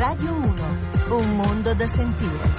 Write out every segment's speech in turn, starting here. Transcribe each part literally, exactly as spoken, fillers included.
Radio uno, un mondo da sentire.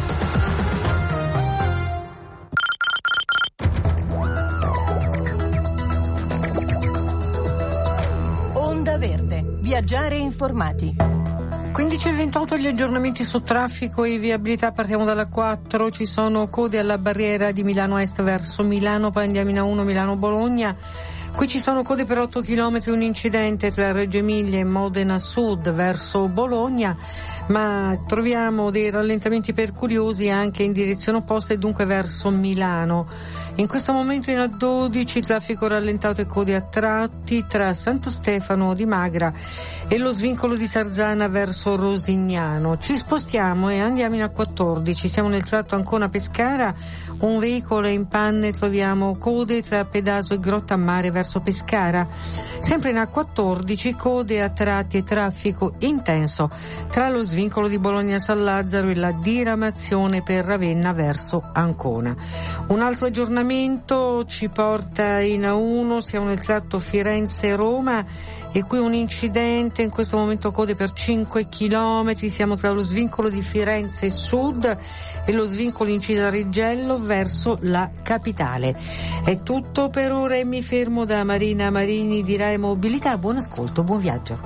Onda Verde, viaggiare informati. quindici e ventotto gli aggiornamenti su traffico e viabilità. Partiamo dalla quattro, ci sono code alla barriera di Milano Est verso Milano, poi andiamo in A uno Milano Bologna. Qui ci sono code per otto chilometri, un incidente tra Reggio Emilia e Modena Sud verso Bologna, ma troviamo dei rallentamenti pericolosi anche in direzione opposta e dunque verso Milano. In questo momento in A dodici traffico rallentato e code a tratti tra Santo Stefano di Magra e lo svincolo di Sarzana verso Rosignano. Ci spostiamo e andiamo in A quattordici, siamo nel tratto Ancona-Pescara, un veicolo è in panne e troviamo code tra Pedaso e Grottammare verso Pescara. Sempre in A quattordici code a tratti e traffico intenso tra lo svincolo di Bologna-San Lazzaro e la diramazione per Ravenna verso Ancona. Un altro aggiornamento ci porta in A uno, siamo nel tratto Firenze-Roma e qui un incidente, in questo momento code per cinque chilometri, siamo tra lo svincolo di Firenze Sud e lo svincolo in Cisariggello verso la capitale. È tutto per ora e mi fermo da Marina Marini di Rai Mobilità. Buon ascolto, buon viaggio.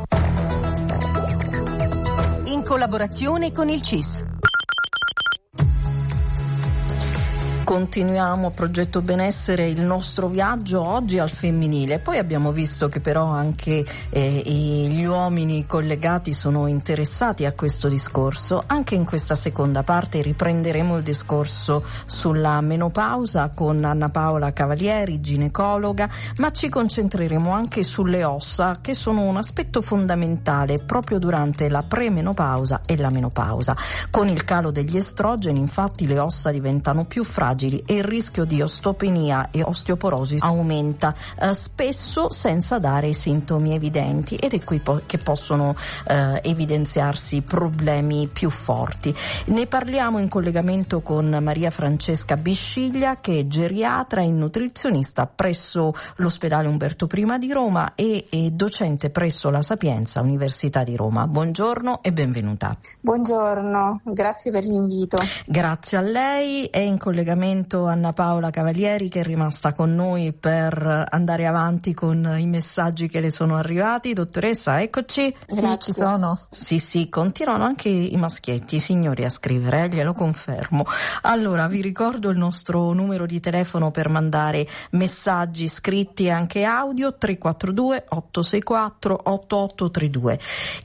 In collaborazione con il C I S. Continuiamo, Progetto Benessere, il nostro viaggio oggi al femminile. Poi abbiamo visto che però anche eh, gli uomini collegati sono interessati a questo discorso. Anche in questa seconda parte riprenderemo il discorso sulla menopausa con Anna Paola Cavalieri, ginecologa, ma ci concentreremo anche sulle ossa, che sono un aspetto fondamentale proprio durante la premenopausa e la menopausa. Con il calo degli estrogeni, infatti, le ossa diventano più fragili e il rischio di osteopenia e osteoporosi aumenta, eh, spesso senza dare sintomi evidenti, ed è qui po- che possono eh, evidenziarsi problemi più forti. Ne parliamo in collegamento con Maria Francesca Bisciglia, che è geriatra e nutrizionista presso l'ospedale Umberto I di Roma e, e docente presso la Sapienza Università di Roma. Buongiorno e benvenuta. Buongiorno, grazie per l'invito. Grazie a lei. È in collegamento Anna Paola Cavalieri, che è rimasta con noi per andare avanti con i messaggi che le sono arrivati. Dottoressa, eccoci. Sì, ci sono. Sì, sì, continuano anche i maschietti, i signori, a scrivere, eh, glielo confermo. Allora, vi ricordo il nostro numero di telefono per mandare messaggi scritti e anche audio: tre quattro due otto sei quattro otto otto tre due.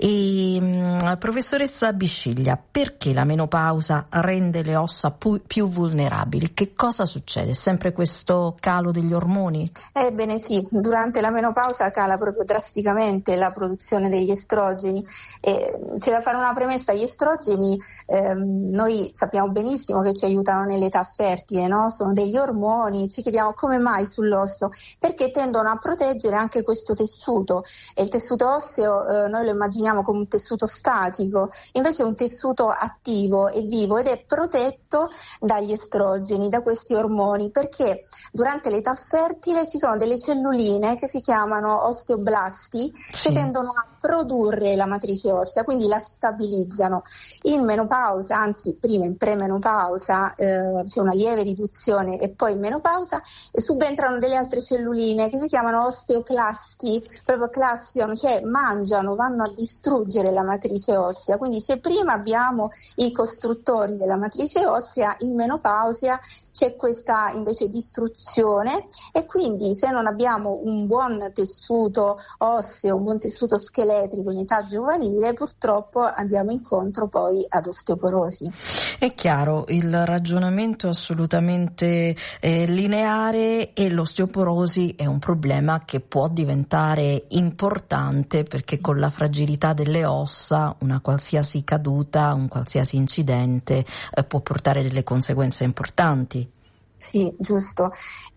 E mh, professoressa Bisciglia, perché la menopausa rende le ossa pu- più vulnerabili? Che cosa succede? Sempre questo calo degli ormoni? Ebbene sì, durante la menopausa cala proprio drasticamente la produzione degli estrogeni. E c'è da fare una premessa: gli estrogeni ehm, noi sappiamo benissimo che ci aiutano nell'età fertile, no? Sono degli ormoni, ci chiediamo come mai sull'osso, perché tendono a proteggere anche questo tessuto, e il tessuto osseo eh, noi lo immaginiamo come un tessuto statico, invece è un tessuto attivo e vivo ed è protetto dagli estrogeni, da questi ormoni, perché durante l'età fertile ci sono delle celluline che si chiamano osteoblasti, sì, che tendono a produrre la matrice ossea, quindi la stabilizzano. In menopausa, anzi prima in premenopausa, eh, c'è una lieve riduzione, e poi in menopausa e subentrano delle altre celluline che si chiamano osteoclasti, proprio classion, cioè mangiano, vanno a distruggere la matrice ossea. Quindi se prima abbiamo i costruttori della matrice ossea, in menopausa c'è questa invece distruzione, e quindi se non abbiamo un buon tessuto osseo, un buon tessuto scheletrico in età giovanile, purtroppo andiamo incontro poi ad osteoporosi. È chiaro, il ragionamento è assolutamente eh, lineare, e l'osteoporosi è un problema che può diventare importante, perché con la fragilità delle ossa una qualsiasi caduta, un qualsiasi incidente eh, può portare delle conseguenze importanti. Sì, giusto.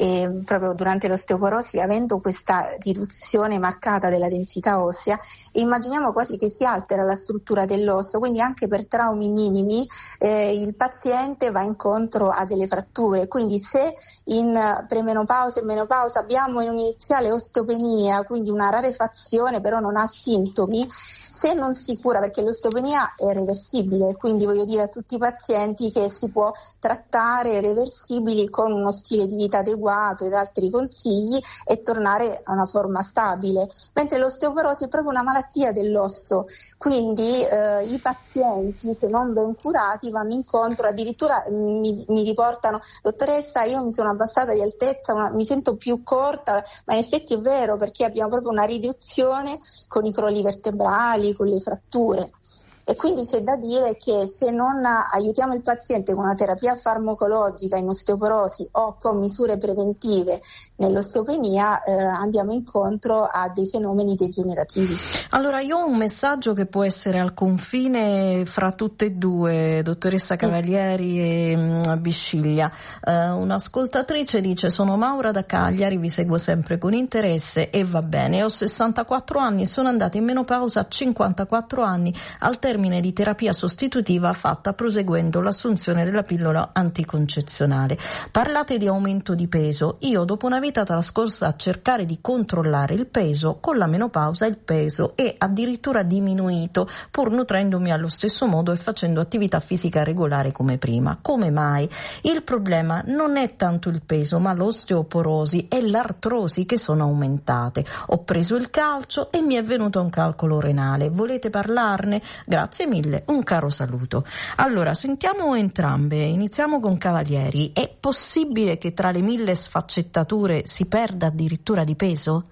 E proprio durante l'osteoporosi, avendo questa riduzione marcata della densità ossea, immaginiamo quasi che si altera la struttura dell'osso, quindi anche per traumi minimi eh, il paziente va incontro a delle fratture. Quindi se in premenopausa e menopausa abbiamo in un'iniziale osteopenia, quindi una rarefazione però non ha sintomi, se non si cura, perché l'osteopenia è reversibile, quindi voglio dire a tutti i pazienti che si può trattare reversibili con uno stile di vita adeguato ed altri consigli e tornare a una forma stabile, mentre l'osteoporosi è proprio una malattia dell'osso, quindi eh, i pazienti, se non ben curati, vanno incontro, addirittura mi, mi riportano: dottoressa, io mi sono abbassata di altezza, una, mi sento più corta, ma in effetti è vero, perché abbiamo proprio una riduzione con i crolli vertebrali, con le fratture. E quindi c'è da dire che se non aiutiamo il paziente con una terapia farmacologica in osteoporosi o con misure preventive nell'osteopenia, eh, andiamo incontro a dei fenomeni degenerativi. Allora, io ho un messaggio che può essere al confine fra tutte e due, dottoressa Cavalieri e um, Bisciglia. Uh, un'ascoltatrice dice: sono Maura da Cagliari, vi seguo sempre con interesse e va bene, ho sessantaquattro anni e sono andata in menopausa a cinquantaquattro anni al termine di terapia sostitutiva fatta proseguendo l'assunzione della pillola anticoncezionale. Parlate di aumento di peso. Io, dopo una vita trascorsa a cercare di controllare il peso, con la menopausa il peso è addirittura diminuito, pur nutrendomi allo stesso modo e facendo attività fisica regolare come prima. Come mai? Il problema non è tanto il peso, ma l'osteoporosi e l'artrosi che sono aumentate. Ho preso il calcio e mi è venuto un calcolo renale. Volete parlarne? Grazie mille, un caro saluto. Allora, sentiamo entrambe. Iniziamo con Cavalieri. È possibile che tra le mille sfaccettature si perda addirittura di peso?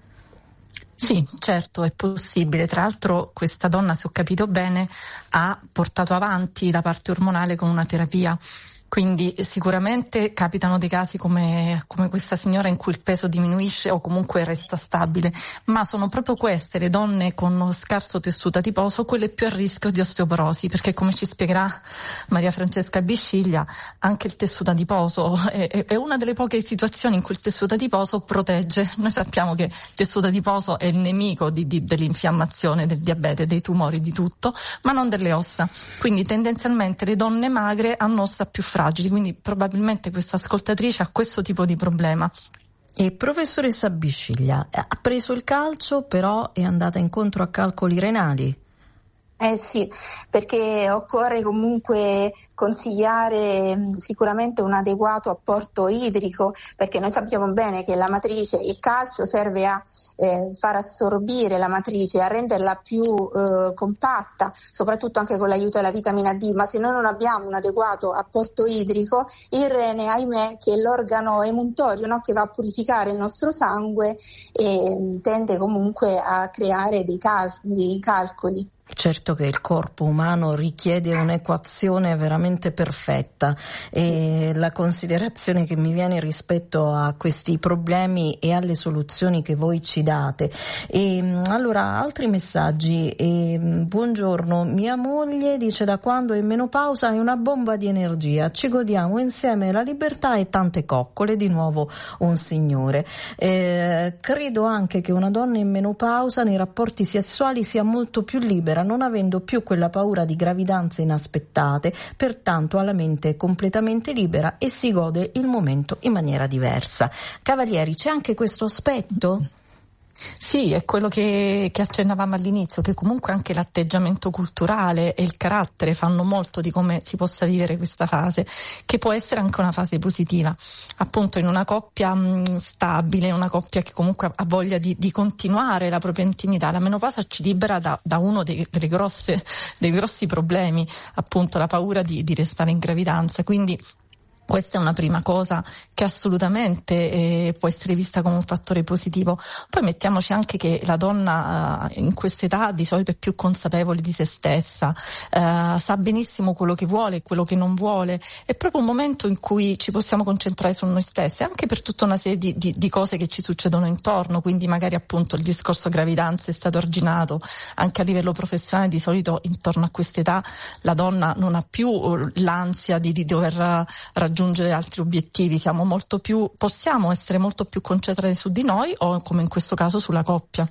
Sì, certo, è possibile. Tra l'altro questa donna, se ho capito bene, ha portato avanti la parte ormonale con una terapia. Quindi sicuramente capitano dei casi come, come questa signora in cui il peso diminuisce o comunque resta stabile, ma sono proprio queste le donne con scarso tessuto adiposo quelle più a rischio di osteoporosi, perché come ci spiegherà Maria Francesca Bisciglia, anche il tessuto adiposo è, è una delle poche situazioni in cui il tessuto adiposo protegge. Noi sappiamo che il tessuto adiposo è il nemico di, di, dell'infiammazione, del diabete, dei tumori, di tutto, ma non delle ossa. Quindi tendenzialmente le donne magre hanno ossa più fragili. Quindi probabilmente questa ascoltatrice ha questo tipo di problema. E professoressa Bisciglia, ha preso il calcio, però è andata incontro a calcoli renali? Eh sì, perché occorre comunque consigliare sicuramente un adeguato apporto idrico, perché noi sappiamo bene che la matrice, il calcio serve a eh, far assorbire la matrice, a renderla più eh, compatta, soprattutto anche con l'aiuto della vitamina D, ma se noi non abbiamo un adeguato apporto idrico, il rene, ahimè, che è l'organo emuntorio, no, che va a purificare il nostro sangue, e tende comunque a creare dei, cal- dei calcoli. Certo che il corpo umano richiede un'equazione veramente perfetta, e la considerazione che mi viene rispetto a questi problemi e alle soluzioni che voi ci date. E, allora, altri messaggi. E, buongiorno, mia moglie dice: da quando è in menopausa è una bomba di energia, ci godiamo insieme la libertà e tante coccole. Di nuovo un signore. Eh, credo anche che una donna in menopausa nei rapporti sessuali sia molto più libera, non avendo più quella paura di gravidanze inaspettate, pertanto ha la mente completamente libera e si gode il momento in maniera diversa. Cavalieri, c'è anche questo aspetto? Sì, è quello che, che accennavamo all'inizio, che comunque anche l'atteggiamento culturale e il carattere fanno molto di come si possa vivere questa fase, che può essere anche una fase positiva. Appunto, in una coppia mh, stabile, una coppia che comunque ha voglia di, di continuare la propria intimità, la menopausa ci libera da, da uno dei, delle grosse, dei grossi problemi, appunto la paura di, di restare in gravidanza. Quindi questa è una prima cosa che assolutamente eh, può essere vista come un fattore positivo. Poi mettiamoci anche che la donna eh, in quest'età di solito è più consapevole di se stessa, eh, sa benissimo quello che vuole e quello che non vuole. È proprio un momento in cui ci possiamo concentrare su noi stessi, anche per tutta una serie di, di, di cose che ci succedono intorno. Quindi magari appunto il discorso gravidanza è stato arginato anche a livello professionale. Di solito intorno a quest'età la donna non ha più l'ansia di, di dover raggiungere raggiungere altri obiettivi, siamo molto più, possiamo essere molto più concentrati su di noi o come in questo caso sulla coppia.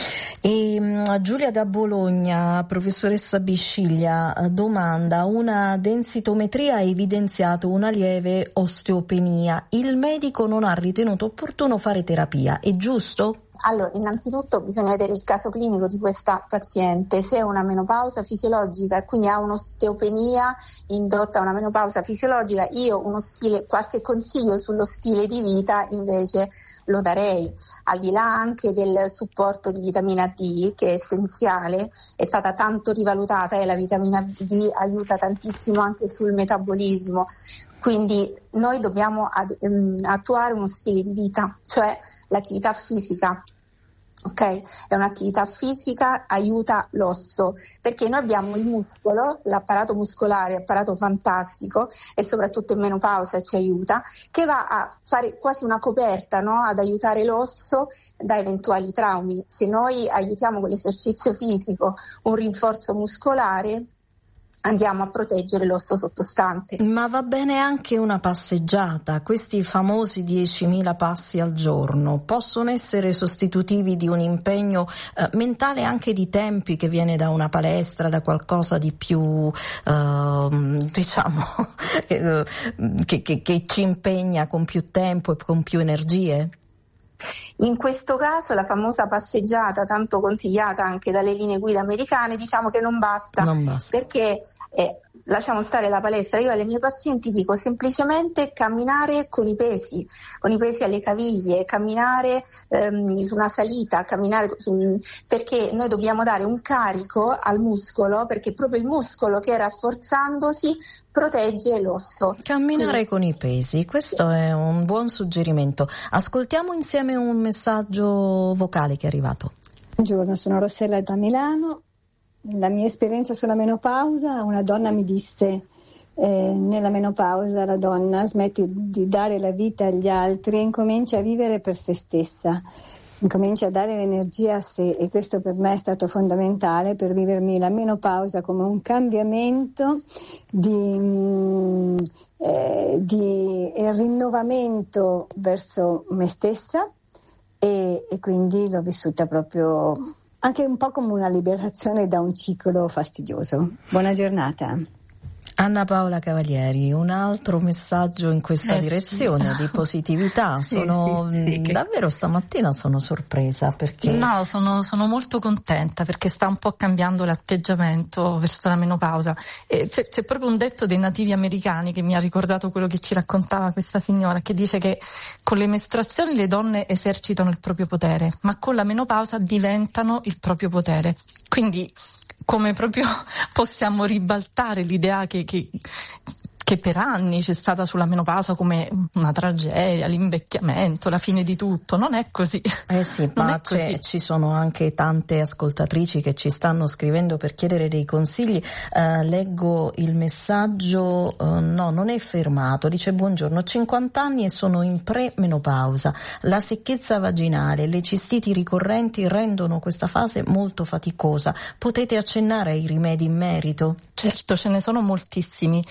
E, um, Giulia da Bologna, professoressa Bisciglia, domanda: una densitometria ha evidenziato una lieve osteopenia, il medico non ha ritenuto opportuno fare terapia, è giusto? Allora, innanzitutto bisogna vedere il caso clinico di questa paziente, se è una menopausa fisiologica e quindi ha un'osteopenia indotta a una menopausa fisiologica. Io uno stile, qualche consiglio sullo stile di vita invece lo darei, al di là anche del supporto di vitamina D, che è essenziale, è stata tanto rivalutata e la vitamina D aiuta tantissimo anche sul metabolismo, quindi noi dobbiamo ad, um, attuare uno stile di vita, cioè l'attività fisica. Ok, è un'attività fisica, aiuta l'osso, perché noi abbiamo il muscolo, l'apparato muscolare, apparato fantastico e soprattutto in menopausa ci aiuta, che va a fare quasi una coperta, no? Ad aiutare l'osso da eventuali traumi. Se noi aiutiamo con l'esercizio fisico un rinforzo muscolare, andiamo a proteggere l'osso sottostante. Ma va bene anche una passeggiata, questi famosi diecimila passi al giorno possono essere sostitutivi di un impegno eh, mentale, anche di tempi, che viene da una palestra, da qualcosa di più eh, diciamo che, che, che ci impegna con più tempo e con più energie? In questo caso la famosa passeggiata, tanto consigliata anche dalle linee guida americane, diciamo che non basta, non basta. perché eh, lasciamo stare la palestra. Io alle mie pazienti dico semplicemente camminare con i pesi, con i pesi alle caviglie, camminare ehm, su una salita, camminare su, perché noi dobbiamo dare un carico al muscolo, perché proprio il muscolo che rafforzandosi protegge l'osso. Camminare Quindi, con i pesi, questo è un buon suggerimento. Ascoltiamo insieme un messaggio vocale che è arrivato. Buongiorno, sono Rossella da Milano. La mia esperienza sulla menopausa, una donna mi disse eh, nella menopausa la donna smette di dare la vita agli altri e incomincia a vivere per se stessa, incomincia a dare l'energia a sé, e questo per me è stato fondamentale per vivermi la menopausa come un cambiamento di, mh, eh, di rinnovamento verso me stessa, e, e quindi l'ho vissuta proprio anche un po' come una liberazione da un ciclo fastidioso. Buona giornata. Anna Paola Cavalieri, un altro messaggio in questa eh direzione sì. di positività. Sì, sono sì, sì, che... davvero stamattina sono sorpresa perché no, sono, sono molto contenta perché sta un po' cambiando l'atteggiamento verso la menopausa. E c'è, c'è proprio un detto dei nativi americani che mi ha ricordato quello che ci raccontava questa signora, che dice che con le mestruazioni le donne esercitano il proprio potere, ma con la menopausa diventano il proprio potere. Quindi come proprio possiamo ribaltare l'idea che, che, che per anni c'è stata sulla menopausa come una tragedia, l'invecchiamento, la fine di tutto. Non è così. Eh sì, non ma è così. ci sono anche tante ascoltatrici che ci stanno scrivendo per chiedere dei consigli. Uh, leggo il messaggio, uh, no, non è fermato. Dice: buongiorno, ho cinquanta anni e sono in pre-menopausa. La secchezza vaginale e le cistiti ricorrenti rendono questa fase molto faticosa. Potete accennare ai rimedi in merito? Certo, ce ne sono moltissimi.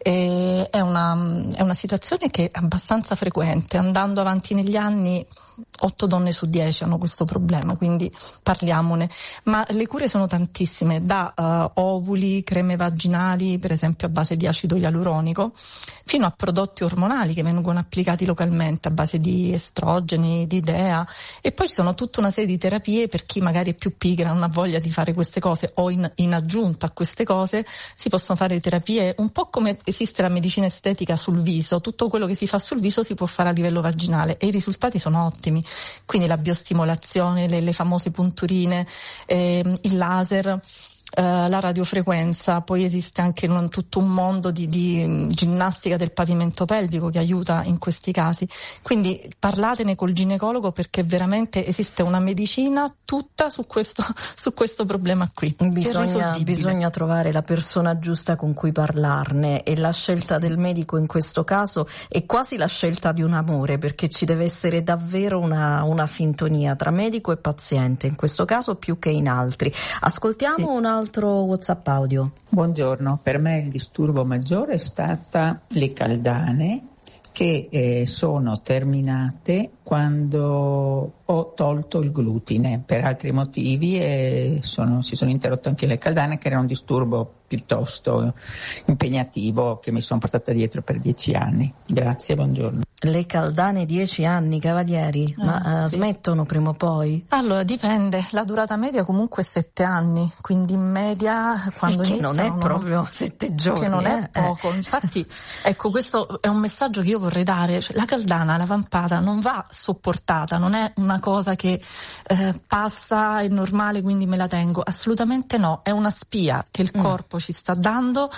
E è una, è una situazione che è abbastanza frequente. Andando avanti negli anni, otto donne su dieci hanno questo problema, quindi parliamone. Ma le cure sono tantissime, da uh, ovuli, creme vaginali, per esempio a base di acido ialuronico, fino a prodotti ormonali che vengono applicati localmente a base di estrogeni, di D E A, e poi ci sono tutta una serie di terapie per chi magari è più pigra, non ha voglia di fare queste cose, o in, in aggiunta a queste cose si possono fare terapie un po' come esiste la medicina estetica sul viso. Tutto quello che si fa sul viso si può fare a livello vaginale e i risultati sono ottimi. Quindi la biostimolazione, le, le famose punturine, eh, il laser, eh, la radiofrequenza, poi esiste anche un, tutto un mondo di, di ginnastica del pavimento pelvico che aiuta in questi casi. Quindi parlatene col ginecologo, perché veramente esiste una medicina tutta su questo, su questo problema qui. Bisogna, bisogna trovare la persona giusta con cui parlarne, e la scelta sì. del medico in questo caso è quasi la scelta di un amore, perché ci deve essere davvero una, una sintonia tra medico e paziente, in questo caso più che in altri. Ascoltiamo sì. un altro altro WhatsApp audio. Buongiorno, per me il disturbo maggiore è stata le caldane che eh, sono terminate quando ho tolto il glutine per altri motivi e sono, si sono interrotte anche le caldane, che era un disturbo piuttosto impegnativo che mi sono portata dietro per dieci anni. Grazie, buongiorno. Le caldane dieci anni, Cavalieri, ah, ma sì. smettono prima o poi? Allora dipende, la durata media comunque è sette anni, quindi in media quando che iniziano, non è proprio sette giorni, che non eh? è poco. Infatti ecco, questo è un messaggio che io vorrei dare, cioè, la caldana, la vampata non va sopportata, non è una cosa che eh, passa, è normale quindi me la tengo, assolutamente no, è una spia che il mm. corpo ci sta dando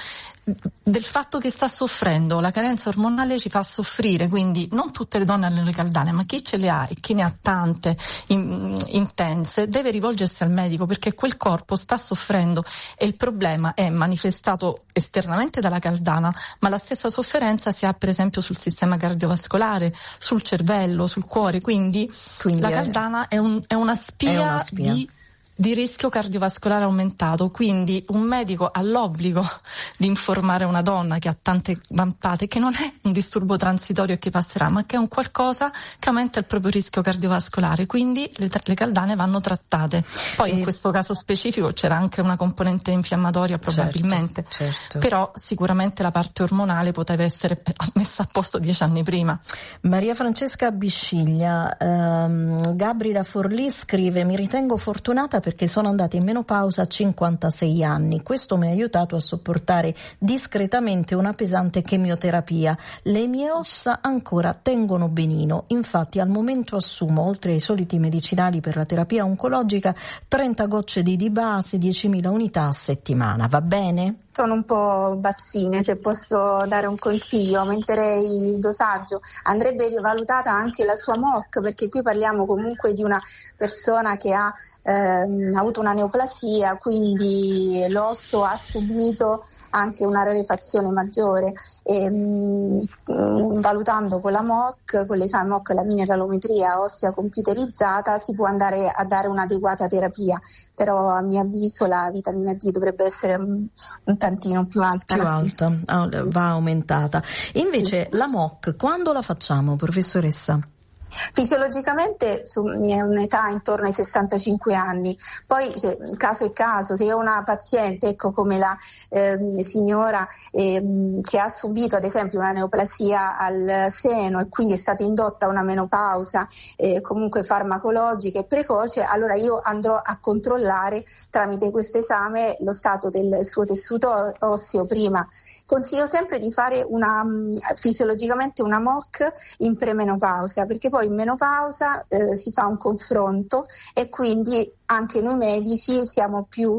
del fatto che sta soffrendo, la carenza ormonale ci fa soffrire, quindi non tutte le donne hanno le caldane, ma chi ce le ha e chi ne ha tante in, intense deve rivolgersi al medico, perché quel corpo sta soffrendo e il problema è manifestato esternamente dalla caldana, ma la stessa sofferenza si ha per esempio sul sistema cardiovascolare, sul cervello, sul cuore, quindi, quindi la è, caldana è, un, è, una spia è una spia di di rischio cardiovascolare aumentato, quindi un medico ha l'obbligo di informare una donna che ha tante vampate che non è un disturbo transitorio che passerà, ma che è un qualcosa che aumenta il proprio rischio cardiovascolare, quindi le, le caldane vanno trattate. Poi e... in questo caso specifico c'era anche una componente infiammatoria probabilmente, certo, certo. Però sicuramente la parte ormonale poteva essere messa a posto dieci anni prima. Maria Francesca Bisciglia, ehm, Gabri da Forlì scrive: mi ritengo fortunata perché sono andata in menopausa a cinquantasei anni. Questo mi ha aiutato a sopportare discretamente una pesante chemioterapia. Le mie ossa ancora tengono benino, infatti al momento assumo, oltre ai soliti medicinali per la terapia oncologica, trenta gocce di Di-Base, diecimila unità a settimana. Va bene? Sono un po' bassine, se posso dare un consiglio, aumenterei il dosaggio. Andrebbe valutata anche la sua M O C, perché qui parliamo comunque di una persona che ha ehm, avuto una neoplasia, quindi l'osso ha subito anche una rarefazione maggiore e mh, valutando con la M O C, con l'esame M O C, la mineralometria ossea computerizzata, si può andare a dare un'adeguata terapia, però a mio avviso la vitamina D dovrebbe essere un, un tantino più alta. Più alta, va aumentata. Invece sì. La M O C quando la facciamo, professoressa? Fisiologicamente su, è un'età intorno ai sessantacinque anni, poi cioè, caso è caso, se ho una paziente ecco come la eh, signora eh, che ha subito ad esempio una neoplasia al seno e quindi è stata indotta a una menopausa eh, comunque farmacologica e precoce, allora io andrò a controllare tramite questo esame lo stato del suo tessuto osseo prima. Consiglio sempre di fare una fisiologicamente una M O C in premenopausa, perché poi in menopausa eh, si fa un confronto e quindi anche noi medici siamo più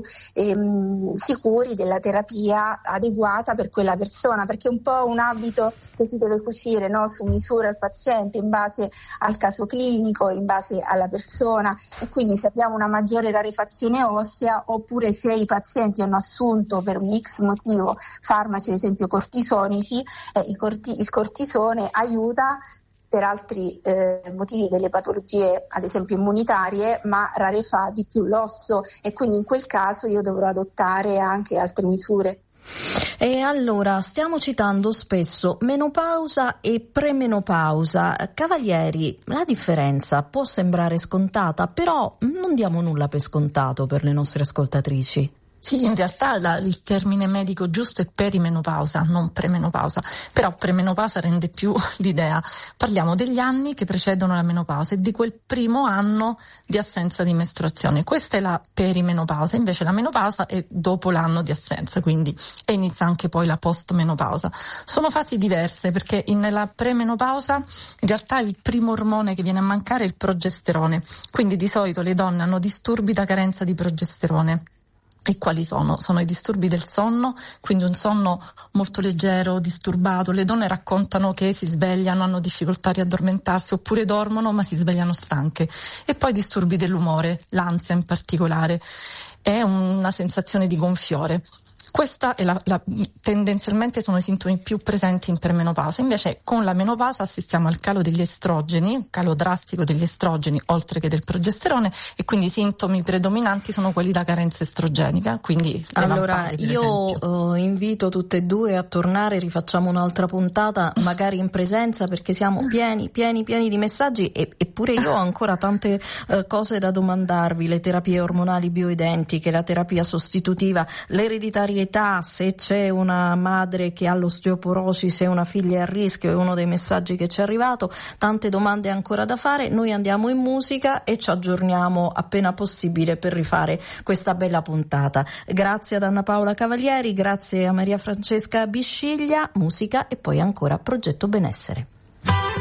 ehm, sicuri della terapia adeguata per quella persona, perché è un po' un abito che si deve cucire, no? Su misura al paziente, in base al caso clinico, in base alla persona, e quindi se abbiamo una maggiore rarefazione ossea oppure se i pazienti hanno assunto per un X motivo farmaci ad esempio cortisonici, eh, il, corti- il cortisone aiuta per altri eh, motivi delle patologie ad esempio immunitarie, ma rarefà di più l'osso e quindi in quel caso io dovrò adottare anche altre misure. E allora stiamo citando spesso menopausa e premenopausa. Cavalieri, la differenza può sembrare scontata, però non diamo nulla per scontato per le nostre ascoltatrici. Sì, in realtà la, il termine medico giusto è perimenopausa, non premenopausa, però premenopausa rende più l'idea. Parliamo degli anni che precedono la menopausa e di quel primo anno di assenza di mestruazione. Questa è la perimenopausa, invece la menopausa è dopo l'anno di assenza, quindi e inizia anche poi la postmenopausa. Sono fasi diverse perché nella premenopausa in realtà il primo ormone che viene a mancare è il progesterone, quindi di solito le donne hanno disturbi da carenza di progesterone. E quali sono? Sono i disturbi del sonno, quindi un sonno molto leggero, disturbato. Le donne raccontano che si svegliano, hanno difficoltà a riaddormentarsi oppure dormono ma si svegliano stanche. E poi disturbi dell'umore, l'ansia in particolare, è una sensazione di gonfiore. Questa è la, la, tendenzialmente sono i sintomi più presenti in premenopausa. Invece con la menopausa assistiamo al calo degli estrogeni, un calo drastico degli estrogeni oltre che del progesterone, e quindi i sintomi predominanti sono quelli da carenza estrogenica. Quindi allora vampate, io uh, invito tutte e due a tornare, rifacciamo un'altra puntata magari in presenza, perché siamo pieni pieni pieni di messaggi, e, eppure io ho ancora tante uh, cose da domandarvi: le terapie ormonali bioidentiche, la terapia sostitutiva, l'ereditarietà, se c'è una madre che ha l'osteoporosi, se una figlia è a rischio, è uno dei messaggi che ci è arrivato. Tante domande ancora da fare. Noi andiamo in musica e ci aggiorniamo appena possibile per rifare questa bella puntata. Grazie ad Anna Paola Cavalieri, grazie a Maria Francesca Bisciglia. Musica e poi ancora Progetto Benessere.